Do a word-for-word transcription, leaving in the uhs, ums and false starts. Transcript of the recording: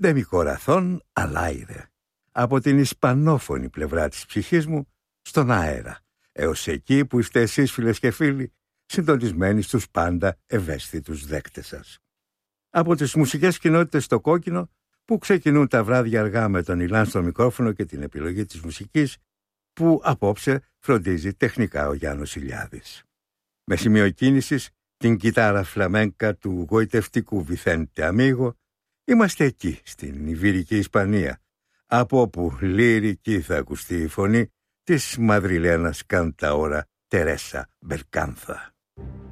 «Δε μη κοραθών αλάιδε». Από την ισπανόφωνη πλευρά της ψυχής μου στον αέρα, έως εκεί που είστε εσείς, φίλες και φίλοι, συντονισμένοι στους πάντα ευαίσθητους δέκτες σας. Από τις μουσικές κοινότητες στο κόκκινο, που ξεκινούν τα βράδια αργά με τον Ηλάν στο μικρόφωνο και την επιλογή της μουσικής, που απόψε φροντίζει τεχνικά ο Γιάννος Ηλιάδης. Με σημείο κίνησης την κιθάρα φλαμένκα του γοητευτικού Βιθέντε Αμίγο, είμαστε εκεί στην Ιβηρική Ισπανία, από όπου λυρική θα ακουστεί η φωνή της Μαδριλένας κανταόρα Τερέσα Μπερκάνθα.